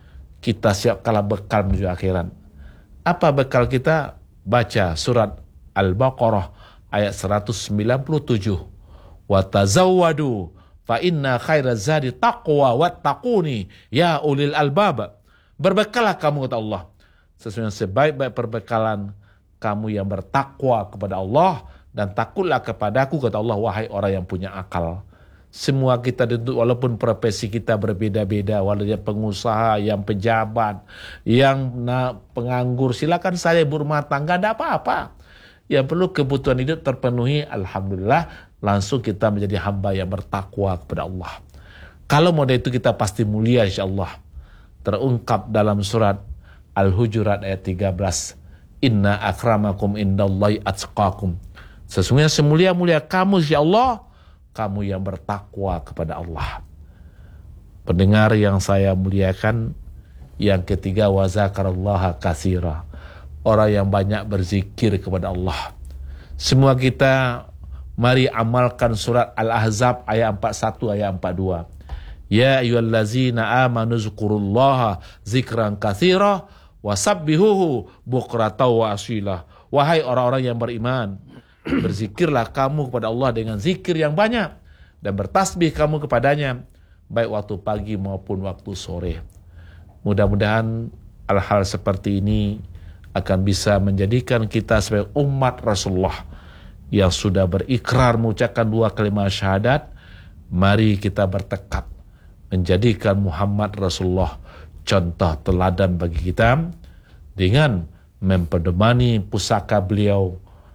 S2: Kita siap kalah bekal menuju akhirat. Apa bekal kita? Baca surat Al-Baqarah ayat seratus sembilan puluh tujuh. Wa tazawwadu fa inna khairaz zadi taqwa wattaquni ya ulil albab. Berbekallah kamu, kata Allah. Sesungguhnya sebaik-baik perbekalan kamu yang bertakwa kepada Allah, dan takutlah kepadaku, kata Allah, wahai orang yang punya akal. Semua kita, walaupun profesi kita berbeda-beda, walaupun yang pengusaha, yang pejabat, yang nah, penganggur, silakan saya berumah tangga, tidak apa-apa. Yang perlu kebutuhan hidup terpenuhi, alhamdulillah, langsung kita menjadi hamba yang bertakwa kepada Allah. Kalau model itu kita pasti mulia insyaAllah. Terungkap dalam surat Al-Hujurat ayat tiga belas. Inna akramakum indallahi atqakum. Sesungguhnya semulia-mulia kamu insyaAllah, kamu yang bertakwa kepada Allah. Pendengar yang saya muliakan, yang ketiga, wa zakarallaha katsira. Orang yang banyak berzikir kepada Allah. Semua kita mari amalkan surat Al-Ahzab ayat empat puluh satu ayat empat puluh dua. Ya ayyuhallazina amanu zkurullaha zikran katsira wasabbihuhu bukratan wa asila. Wahai orang-orang yang beriman, berzikirlah kamu kepada Allah dengan zikir yang banyak, dan bertasbih kamu kepadanya baik waktu pagi maupun waktu sore. Mudah-mudahan hal-hal seperti ini akan bisa menjadikan kita sebagai umat Rasulullah yang sudah berikrar mengucapkan dua kalimat syahadat. Mari kita bertekad menjadikan Muhammad Rasulullah contoh teladan bagi kita dengan memperdomani pusaka beliau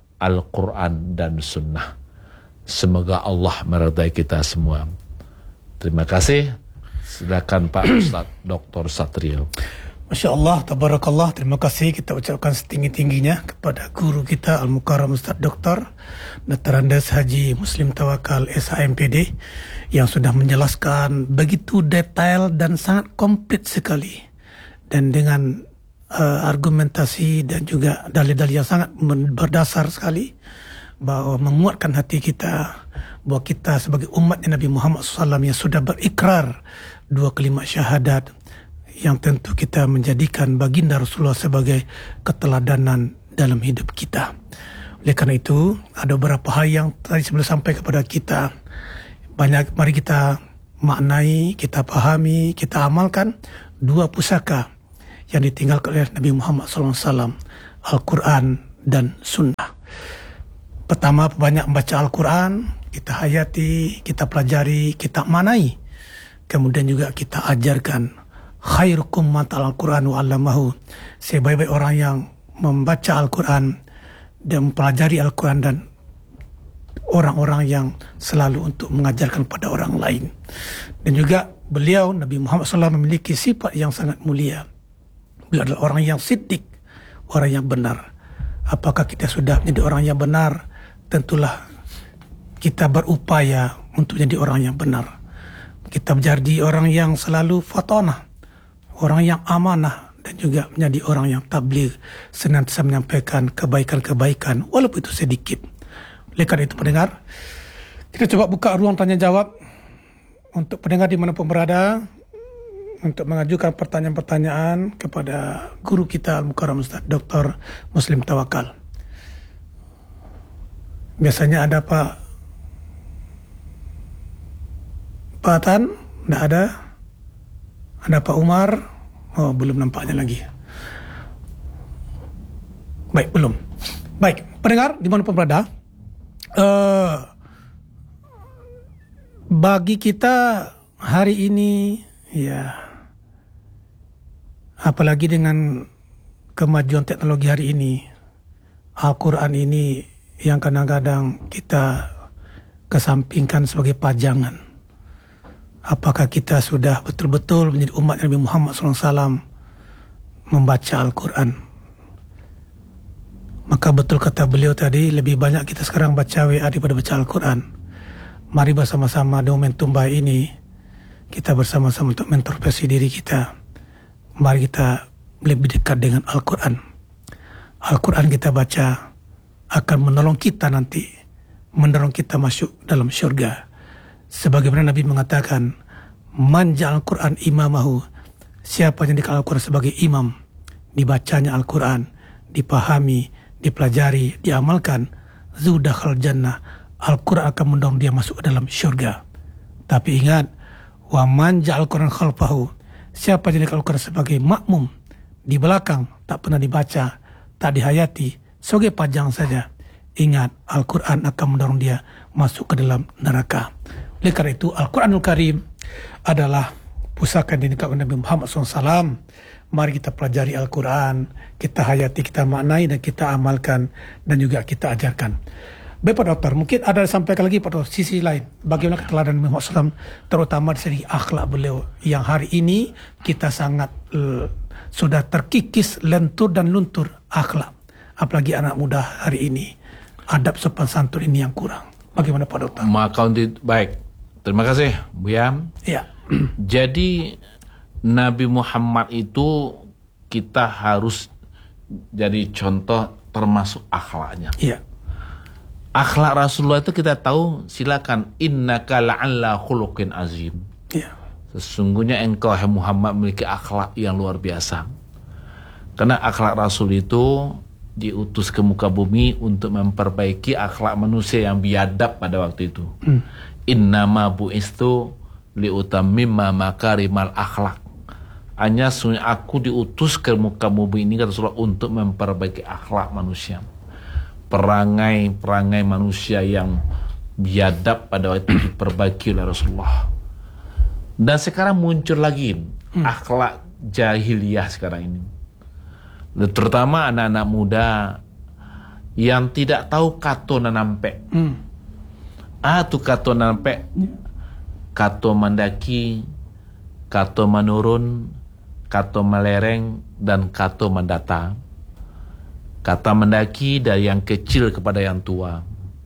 S2: Al-Quran dan Sunnah. Semoga Allah meridai kita semua. Terima kasih. Silakan Pak Ustaz Doktor Satrio.
S1: Masya Allah, tabarakallah. Terima kasih kita ucapkan setinggi-tingginya kepada guru kita Al-Mukarram Ustaz Doktor Doktor Andes Haji Muslim Tawakal S H M P D yang sudah menjelaskan begitu detail dan sangat komplit sekali, dan dengan uh, argumentasi dan juga dalil-dalil yang sangat berdasar sekali, bahwa menguatkan hati kita bahwa kita sebagai umat Nabi Muhammad shallallahu alaihi wasallam yang sudah berikrar dua kalimat syahadat, yang tentu kita menjadikan baginda Rasulullah sebagai keteladanan dalam hidup kita. Oleh karena itu, ada beberapa hal yang tadi sebelum sampai kepada kita. Banyak, mari kita maknai, kita pahami, kita amalkan dua pusaka yang ditinggalkan oleh Nabi Muhammad shallallahu alaihi wasallam, Al-Quran dan Sunnah. Pertama, banyak membaca Al-Quran, kita hayati, kita pelajari, kita maknai. Kemudian juga kita ajarkan. Khairukum man ta'allama al-Quran wa 'allamahu. Sebaik-baik orang yang membaca Al-Quran dan mempelajari Al-Quran, dan orang-orang yang selalu untuk mengajarkan pada orang lain. Dan juga beliau Nabi Muhammad shallallahu alaihi wasallam memiliki sifat yang sangat mulia. Beliau adalah orang yang siddiq, orang yang benar. Apakah kita sudah menjadi orang yang benar? Tentulah kita berupaya untuk menjadi orang yang benar. Kita menjadi orang yang selalu fatonah, orang yang amanah, dan juga menjadi orang yang tabligh, senantiasa menyampaikan kebaikan-kebaikan walaupun itu sedikit. Oleh karena itu pendengar, kita coba buka ruang tanya jawab untuk pendengar dimanapun berada, untuk mengajukan pertanyaan-pertanyaan kepada guru kita Al-Mukarram Ustaz Doktor Muslim Tawakal. Biasanya ada Pak Pak Tan? Tidak ada. Ada Pak Umar? Oh, belum nampaknya lagi. Baik, belum. Baik, pendengar dimanapun berada, uh, bagi kita hari ini, ya, apalagi dengan kemajuan teknologi hari ini, Al-Quran ini yang kadang-kadang kita kesampingkan sebagai pajangan. Apakah kita sudah betul-betul menjadi umat Nabi Muhammad shallallahu alaihi wasallam membaca Al-Quran? Maka betul kata beliau tadi, lebih banyak kita sekarang baca W A daripada baca Al-Quran. Mari bersama-sama di momentum baik ini, kita bersama-sama untuk mengintrospeksi diri kita. Mari kita lebih dekat dengan Al-Quran. Al-Quran kita baca akan menolong kita nanti, mendorong kita masuk dalam syurga. Sebagaimana Nabi mengatakan, man ja'al Quran imamahu, siapa yang dikatakan Al-Quran sebagai imam, dibacanya Al-Quran, dipahami, dipelajari, diamalkan, zudakhal jannah, Al-Quran akan mendorong dia masuk ke dalam syurga. Tapi ingat, wa man ja'al Quran khalfahu, siapa jadikan Al-Quran sebagai makmum di belakang, tak pernah dibaca, tak dihayati, sebagai pajang saja, ingat, Al-Quran akan mendorong dia masuk ke dalam neraka. Oleh karena itu, Al-Quranul Karim adalah pusaka yang dinikahkan Nabi Muhammad shallallahu alaihi wasallam. Mari kita pelajari Al-Quran, kita hayati, kita maknai, dan kita amalkan, dan juga kita ajarkan. Baik Pak Dokter, mungkin ada sampaikan lagi pada sisi lain, bagaimana keteladanan Nabi Muhammad shallallahu alaihi wasallam, terutama di segi akhlak beliau, yang hari ini kita sangat uh, sudah terkikis, lentur dan luntur akhlak. Apalagi anak muda hari ini, adab sopan santun ini yang kurang. Bagaimana Pak Dokter?
S2: Maka untuk baik, terima kasih Bu Yam.
S1: Ya.
S2: Jadi Nabi Muhammad itu kita harus jadi contoh termasuk akhlaknya.
S1: Iya.
S2: Akhlak Rasulullah itu kita tahu, silakan, innaka la'alla khuluqin azim.
S1: Iya.
S2: Sesungguhnya engkau hai Muhammad memiliki akhlak yang luar biasa. Karena akhlak Rasul itu diutus ke muka bumi untuk memperbaiki akhlak manusia yang biadab pada waktu itu. Hmm. Innama bu'istu liutammimma makarimal akhlak. Hanya sesungguhnya aku diutus ke muka bumi ini kata Rasulullah untuk memperbaiki akhlak manusia. Perangai-perangai manusia yang biadab pada waktu itu diperbaiki oleh Rasulullah. Dan sekarang muncul lagi hmm. akhlak jahiliyah sekarang ini. Terutama anak-anak muda yang tidak tahu kato nanampe. Hmm. Ah tu kato nanampe, kato mendaki, kato menurun, kato melereng, dan kato mendata. Kata mendaki dari yang kecil kepada yang tua,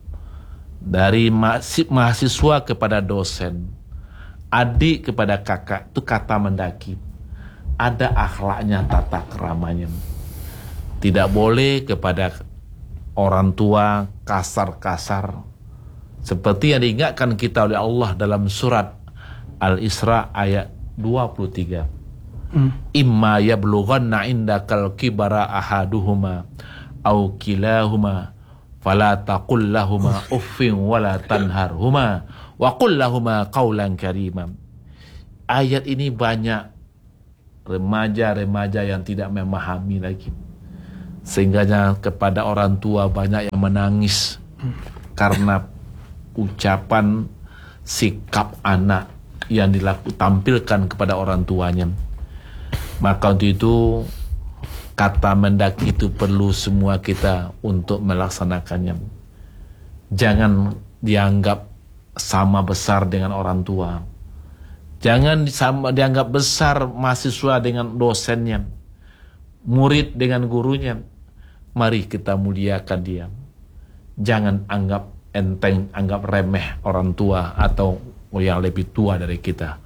S2: dari mahasiswa kepada dosen, adik kepada kakak, itu kata mendaki. Ada akhlaknya, tata keramanya. Tidak boleh kepada orang tua kasar-kasar, seperti yang diingatkan kita oleh Allah dalam surat Al-Isra ayat dua puluh tiga. Hmm. Imma yablughanna indakal kibara ahaduhuma au kilahuma fala taqul lahuma uffin wala tanharhuma wa qul lahuma qawlan karima. Ayat ini banyak remaja-remaja yang tidak memahami lagi, sehingga kepada orang tua banyak yang menangis hmm. karena ucapan sikap anak yang dilakukan tampilkan kepada orang tuanya. Maka untuk itu kata mendaki itu perlu semua kita untuk melaksanakannya. Jangan dianggap sama besar dengan orang tua. Jangan sama dianggap besar mahasiswa dengan dosennya, murid dengan gurunya. Mari kita muliakan dia. Jangan anggap enteng, anggap remeh orang tua atau yang lebih tua dari kita.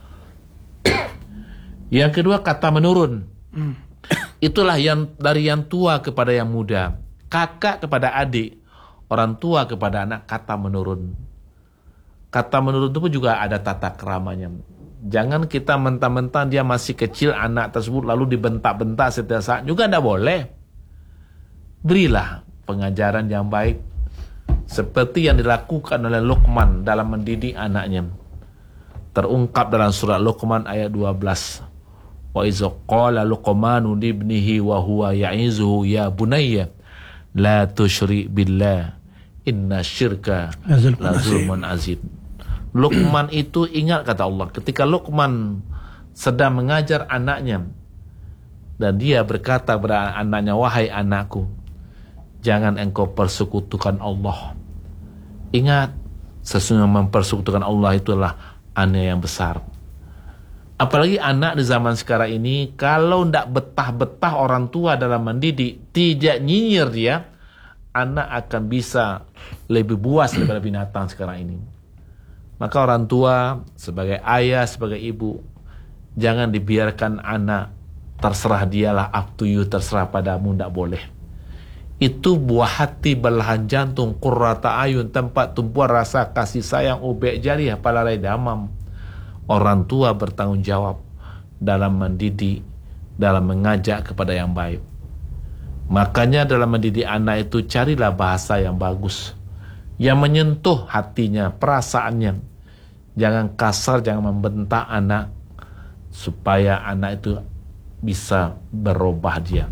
S2: Yang kedua, kata menurun. Hmm. Itulah yang dari yang tua kepada yang muda, kakak kepada adik, orang tua kepada anak, kata menurun. Kata menurun itu pun juga ada tata keramanya. Jangan kita mentang-mentang dia masih kecil, anak tersebut, lalu dibentak-bentak setiap saat, juga tidak boleh. Berilah pengajaran yang baik, seperti yang dilakukan oleh Luqman dalam mendidik anaknya. Terungkap dalam surat Luqman ayat dua belas. Wa iza qala Luqmanu libnihi wa huwa ya'izuhu ya bunayya la tusyrik billah inna syirka la zulmun azim. Luqman itu ingat kata Allah ketika Luqman sedang mengajar anaknya, dan dia berkata kepada anaknya, wahai anakku, jangan engkau persekutukan Allah. Ingat, sesungguhnya mempersekutukan Allah itulah aniaya yang besar. Apalagi anak di zaman sekarang ini, kalau tidak betah-betah orang tua dalam mendidik, tidak nyinyir dia, anak akan bisa lebih buas daripada binatang sekarang ini. Maka orang tua sebagai ayah, sebagai ibu, jangan dibiarkan anak terserah dialah, up to you, terserah padamu, tidak boleh. Itu buah hati, belahan jantung, qurrata ayun, tempat tumpuan rasa kasih sayang, ubek jariah, palalai damam. Orang tua bertanggung jawab dalam mendidik, dalam mengajak kepada yang baik. Makanya dalam mendidik anak itu carilah bahasa yang bagus, yang menyentuh hatinya, perasaannya. Jangan kasar, jangan membentak anak, supaya anak itu bisa berubah dia.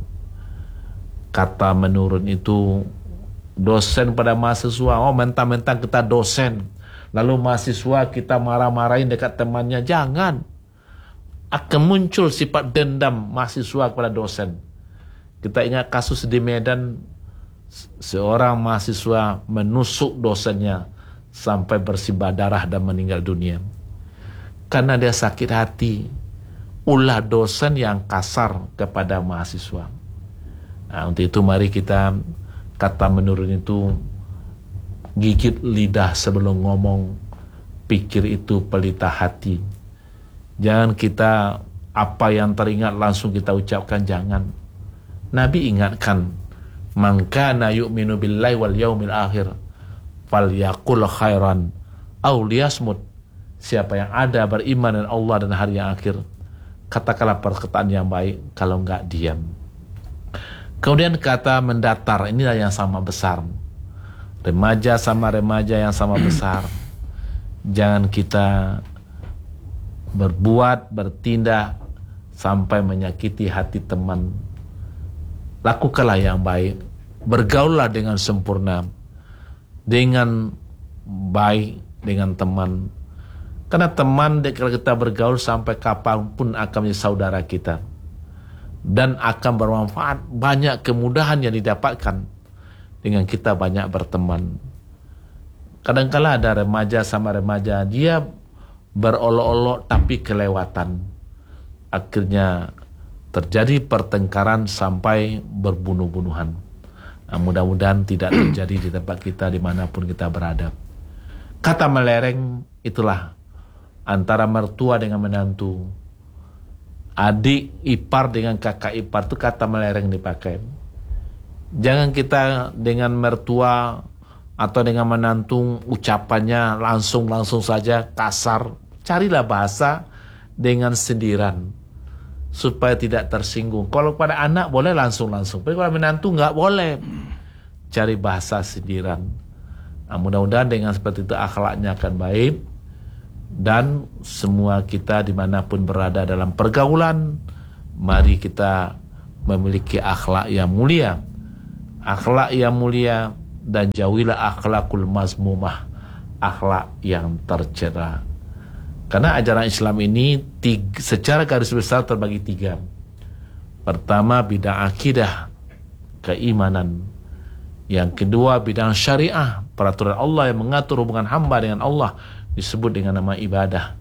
S2: Kata menurun itu dosen pada mahasiswa, oh mentang-mentang kita dosen, lalu mahasiswa kita marah-marahin dekat temannya. Jangan. Akan muncul sifat dendam mahasiswa kepada dosen. Kita ingat kasus di Medan, seorang mahasiswa menusuk dosennya sampai bersimbah darah dan meninggal dunia. Karena dia sakit hati, ulah dosen yang kasar kepada mahasiswa. Nah, untuk itu mari kita, kata menurun itu, gigit lidah sebelum ngomong, pikir itu pelita hati. Jangan kita apa yang teringat langsung kita ucapkan, jangan. Nabi ingatkan, man kana yu'minu billahi wal yaumil akhir falyaqul khairan aw liyasmut. Siapa yang ada beriman dengan Allah dan hari yang akhir, katakanlah perkataan yang baik, kalau enggak diam. Kemudian kata mendatar, inilah yang sama besar. Remaja sama remaja yang sama besar. Jangan kita berbuat, bertindak sampai menyakiti hati teman. Lakukanlah yang baik, bergaullah dengan sempurna, dengan baik dengan teman. Karena teman, kalau kita bergaul sampai kapanpun akan menjadi saudara kita, dan akan bermanfaat. Banyak kemudahan yang didapatkan dengan kita banyak berteman. Kadang-kala ada remaja sama remaja, dia berolok-olok tapi kelewatan. Akhirnya terjadi pertengkaran sampai berbunuh-bunuhan. Nah, mudah-mudahan tidak terjadi di tempat kita dimanapun kita berada. Kata melereng itulah antara mertua dengan menantu, adik ipar dengan kakak ipar, itu kata melereng dipakai. Jangan kita dengan mertua atau dengan menantu ucapannya langsung-langsung saja kasar. Carilah bahasa dengan sindiran supaya tidak tersinggung. Kalau pada anak boleh langsung-langsung, tapi kalau menantu nggak boleh. Cari bahasa sindiran. Nah, mudah-mudahan dengan seperti itu akhlaknya akan baik. Dan semua kita dimanapun berada dalam pergaulan, mari kita memiliki akhlak yang mulia. Akhlak yang mulia, dan jauhilah akhlakul mazmumah, akhlak yang tercela. Karena ajaran Islam ini tiga, secara garis besar terbagi tiga. Pertama, bidang akidah, keimanan. Yang kedua, bidang syariah, peraturan Allah yang mengatur hubungan hamba dengan Allah, disebut dengan nama ibadah.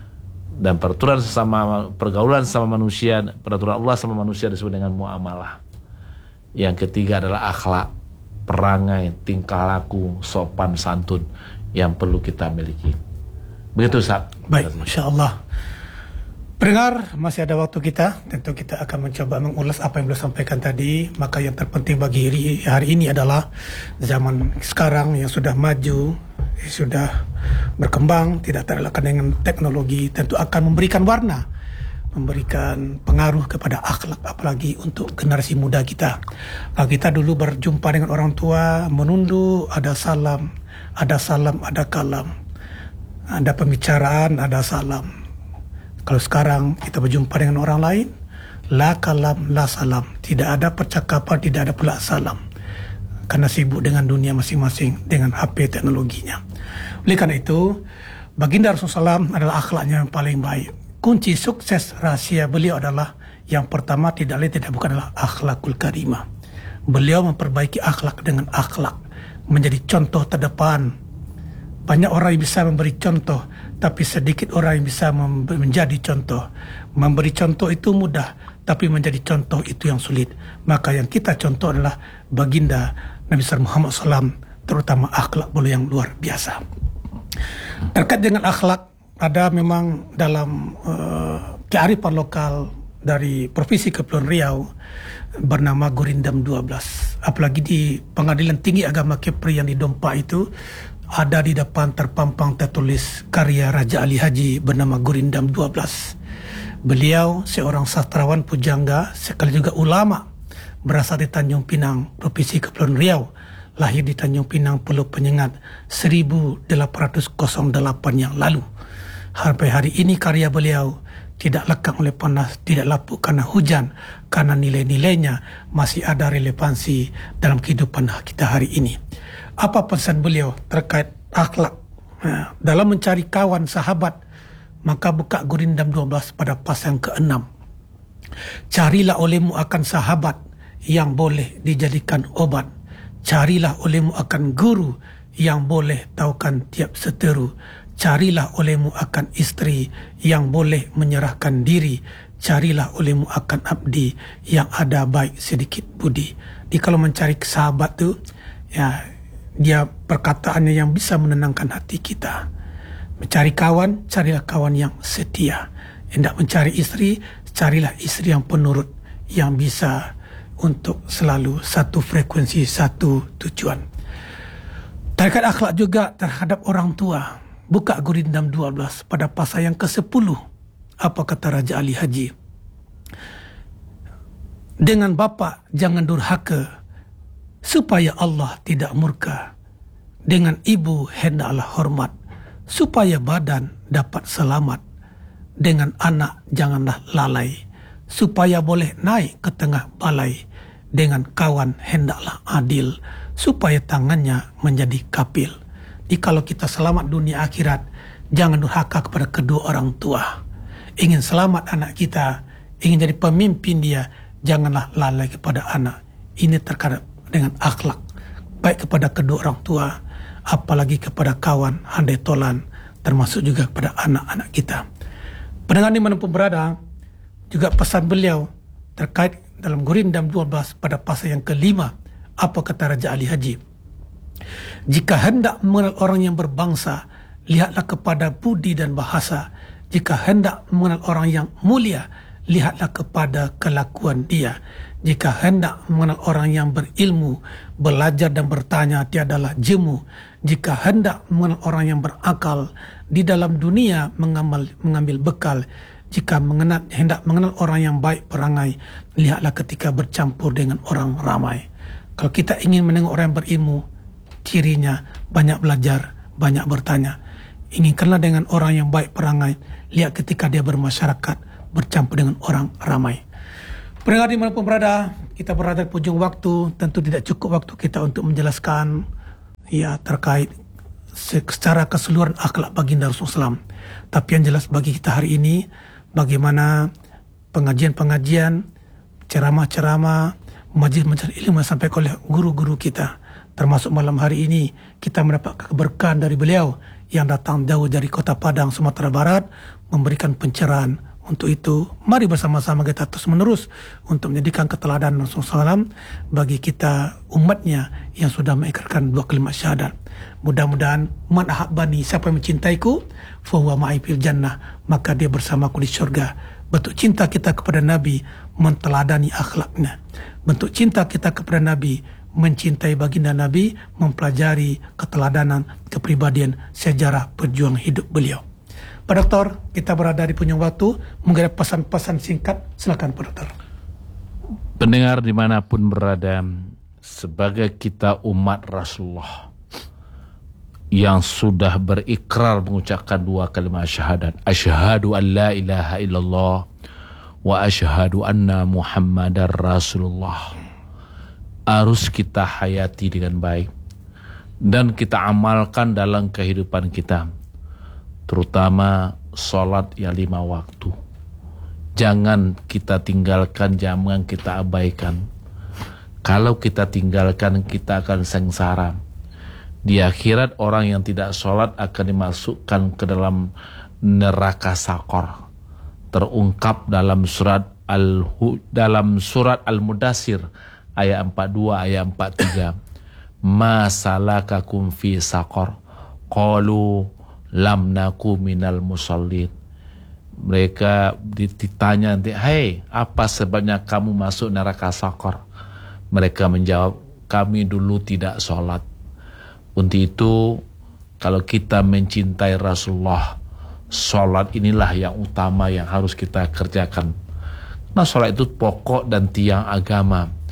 S2: Dan peraturan sesama, pergaulan sama manusia, peraturan Allah sama manusia disebut dengan muamalah. Yang ketiga adalah akhlak, perangai, tingkah laku, sopan santun yang perlu kita miliki. Begitu, Ustaz.
S1: Baik, Masya Allah. Pendengar, masih ada waktu kita. Tentu kita akan mencoba mengulas apa yang beliau sampaikan tadi. Maka yang terpenting bagi hari ini adalah zaman sekarang yang sudah maju, sudah berkembang, tidak terelakkan dengan teknologi, tentu akan memberikan warna, memberikan pengaruh kepada akhlak, apalagi untuk generasi muda kita. Kalau kita dulu berjumpa dengan orang tua, menunduk, ada salam, ada salam, ada kalam, ada pembicaraan, ada salam. Kalau sekarang kita berjumpa dengan orang lain, la kalam, la salam, tidak ada percakapan, tidak ada pula salam, karena sibuk dengan dunia masing-masing, dengan H P teknologinya. Oleh karena itu, baginda Rasulullah shallallahu alaihi wasallam adalah akhlaknya yang paling baik. Kunci sukses rahasia beliau adalah, yang pertama tidak lain tidak bukan adalah akhlakul karimah. Beliau memperbaiki akhlak dengan akhlak, menjadi contoh terdepan. Banyak orang yang bisa memberi contoh, tapi sedikit orang yang bisa menjadi contoh. Memberi contoh itu mudah, tapi menjadi contoh itu yang sulit. Maka yang kita contoh adalah baginda Nabi Muhammad shallallahu alaihi wasallam, terutama akhlak beliau yang luar biasa. Terkait dengan akhlak, ada memang dalam uh, kearifan lokal dari Provinsi Kepulauan Riau bernama Gurindam dua belas. Apalagi di Pengadilan Tinggi Agama Kepri yang di Dompa itu, ada di depan terpampang tertulis karya Raja Ali Haji bernama Gurindam dua belas. Beliau seorang sastrawan pujangga, sekali juga ulama, berasal di Tanjung Pinang, Provinsi Kepulauan Riau. Lahir di Tanjung Pinang, Pulau Penyengat seribu delapan ratus delapan yang lalu. Sampai hari ini karya beliau tidak lekang oleh panas, tidak lapuk karena hujan, karena nilai-nilainya masih ada relevansi dalam kehidupan kita hari ini. Apa pesan beliau terkait akhlak? Nah, dalam mencari kawan sahabat, maka buka Gurindam dua belas pada pasal yang keenam. Carilah olehmu akan sahabat yang boleh dijadikan obat. Carilah olehmu akan guru yang boleh tahukan tiap seteru. Carilah olehmu akan istri yang boleh menyerahkan diri. Carilah olehmu akan abdi yang ada baik sedikit budi. Jadi kalau mencari sahabat tu, ya dia perkataannya yang bisa menenangkan hati kita. Mencari kawan, carilah kawan yang setia. Hendak mencari istri, carilah istri yang penurut, yang bisa untuk selalu satu frekuensi, satu tujuan. Terkait akhlak juga terhadap orang tua. Buka Gurindam dua belas pada pasal yang kesepuluh. Apa kata Raja Ali Haji? Dengan bapa jangan durhaka, supaya Allah tidak murka. Dengan ibu hendaklah hormat, supaya badan dapat selamat. Dengan anak janganlah lalai, supaya boleh naik ke tengah balai. Dengan kawan hendaklah adil, supaya tangannya menjadi kapil. Jadi kalau kita selamat dunia akhirat, jangan durhaka kepada kedua orang tua. Ingin selamat anak kita, ingin jadi pemimpin dia, janganlah lalai kepada anak. Ini terkait dengan akhlak, baik kepada kedua orang tua, apalagi kepada kawan, handai tolan, termasuk juga kepada anak-anak kita. Pendengar dimanapun berada, juga pesan beliau terkait dalam Gurindam dua belas pada pasal yang kelima. Apa kata Raja Ali Haji? Jika hendak mengenal orang yang berbangsa, lihatlah kepada budi dan bahasa. Jika hendak mengenal orang yang mulia, lihatlah kepada kelakuan dia. Jika hendak mengenal orang yang berilmu, belajar dan bertanya tiadalah jemu. Jika hendak mengenal orang yang berakal, di dalam dunia mengamal, mengambil bekal. Jika mengenal, hendak mengenal orang yang baik perangai, lihatlah ketika bercampur dengan orang ramai. Kalau kita ingin menengok orang yang berilmu, cirinya banyak belajar, banyak bertanya. Ingin kenal dengan orang yang baik perangai, lihat ketika dia bermasyarakat, bercampur dengan orang ramai. Pendengar dimanapun berada, kita berada di ujung waktu. Tentu tidak cukup waktu kita untuk menjelaskan ya terkait secara keseluruhan akhlak baginda Rasulullah shallallahu alaihi wasallam. Tapi yang jelas bagi kita hari ini, bagaimana pengajian-pengajian, ceramah-ceramah, majelis-majelis ilmu yang sampai oleh guru-guru kita. Termasuk malam hari ini kita mendapat keberkahan dari beliau yang datang jauh dari kota Padang, Sumatera Barat, memberikan pencerahan. Untuk itu, mari bersama-sama kita terus menerus untuk menjadikan keteladanan Rasulullah shallallahu alaihi wasallam bagi kita umatnya yang sudah mengikrarkan dua kalimat syahadat. Mudah-mudahan man ahabbani, siapa yang mencintaiku, fahuwa ma'i fil jannah, maka dia bersamaku di syurga. Bentuk cinta kita kepada Nabi menteladani akhlaknya. Bentuk cinta kita kepada Nabi mencintai baginda Nabi, mempelajari keteladanan, kepribadian, sejarah perjuangan hidup beliau. Pak Doktor, kita berada di punya waktu. Mungkin ada pesan-pesan singkat. Silakan Pak Doktor.
S2: Pendengar dimanapun berada, sebagai kita umat Rasulullah yang sudah berikrar mengucapkan dua kalimat syahadat, asyhadu an la ilaha illallah wa asyhadu anna Muhammadar Rasulullah, harus kita hayati dengan baik dan kita amalkan dalam kehidupan kita, terutama sholat yang lima waktu. Jangan kita tinggalkan, jangan kita abaikan. Kalau kita tinggalkan, kita akan sengsara. Di akhirat orang yang tidak sholat akan dimasukkan ke dalam neraka sakor. Terungkap dalam surat al dalam surat Al-Mudassir ayat empat puluh dua ayat empat puluh tiga. Ma salakakum fi sakor? Qalu lam naku minal musallin. Mereka ditanya nanti, "Hei, apa sebabnya kamu masuk neraka sakor?" Mereka menjawab, "Kami dulu tidak sholat." Untuk itu, kalau kita mencintai Rasulullah, sholat inilah yang utama yang harus kita kerjakan. Nah, sholat itu pokok dan tiang agama.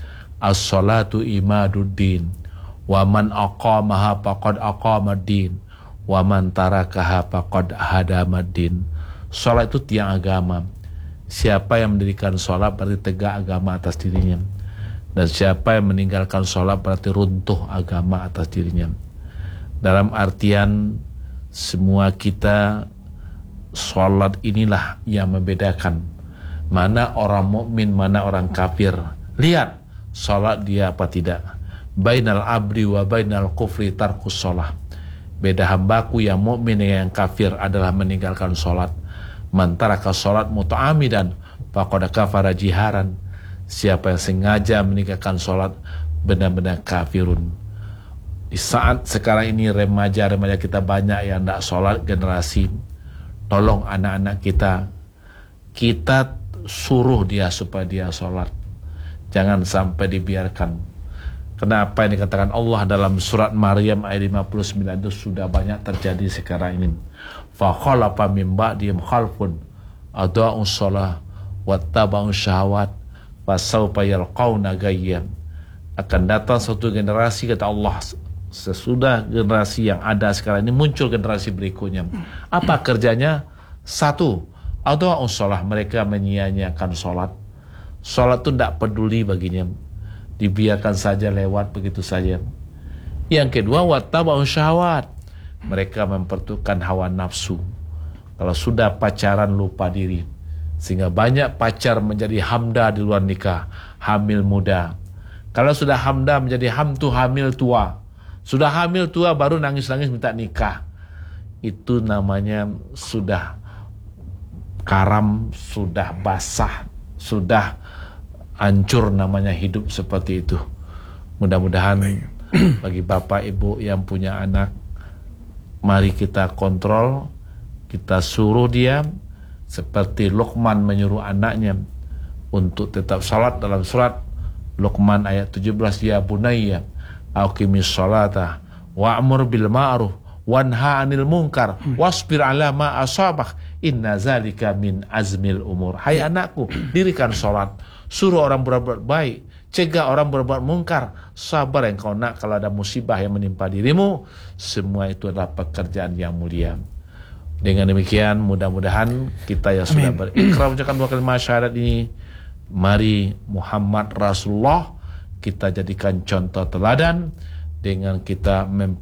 S2: as-salatu imaduddin, wa man aqamaha faqad aqamaddin, wa man tarakaha faqad hadamaddin. Salat itu tiang agama. Siapa yang mendirikan salat berarti tegak agama atas dirinya, dan siapa yang meninggalkan salat berarti runtuh agama atas dirinya. Dalam artian semua kita, salat inilah yang membedakan mana orang mukmin, mana orang kafir. Lihat salat dia apa tidak. Bainal abdi wa bainal kufri tarkus shalah. Beda hambaku yang mukmin dengan yang kafir adalah meninggalkan salat. Man taraka salat muta'amidan faqad kafara jiharan. Siapa yang sengaja meninggalkan salat benar-benar kafirun. Di saat sekarang ini remaja-remaja kita banyak yang tidak salat, generasi, tolong anak-anak kita, kita suruh dia supaya dia salat. Jangan sampai dibiarkan. Kenapa yang dikatakan Allah dalam surat Maryam ayat lima puluh sembilan itu sudah banyak terjadi sekarang ini. Fa khalafa min ba'dihim khalfun adaa'us shalah wattaba'us syahawat fasawfa yalqauna gayyan. Akan datang suatu generasi, kata Allah, sesudah generasi yang ada sekarang ini muncul generasi berikutnya. Apa kerjanya? Satu, adaa'us shalah, mereka menyia-nyiakan salat. Salat itu tidak peduli baginya, dibiarkan saja lewat begitu saja. Yang kedua, wattaba'us syahawat, mereka mempertukan hawa nafsu. Kalau sudah pacaran lupa diri, sehingga banyak pacar menjadi hamda di luar nikah, hamil muda. Kalau sudah hamda menjadi hamtu, hamil tua. Sudah hamil tua baru nangis-nangis minta nikah. Itu namanya sudah karam, sudah basah, sudah hancur namanya hidup seperti itu. Mudah-mudahan bagi bapak ibu yang punya anak, mari kita kontrol, kita suruh dia seperti Luqman menyuruh anaknya untuk tetap salat. Dalam surat Luqman ayat tujuh belas, ya bunayya aqimis salata wa'mur bil ma'ruf wanha 'anil munkar wasbir 'ala ma asabak inna zalika min azmil umur. Hai anakku, dirikan salat, suruh orang berbuat baik, cegah orang berbuat mungkar, sabar engkau nak kalau ada musibah yang menimpa dirimu. Semua itu adalah pekerjaan yang mulia. Dengan demikian mudah-mudahan kita yang sudah berikrar mengucapkan dua kalimat syahadat ini, mari Muhammad Rasulullah kita jadikan contoh teladan dengan kita mem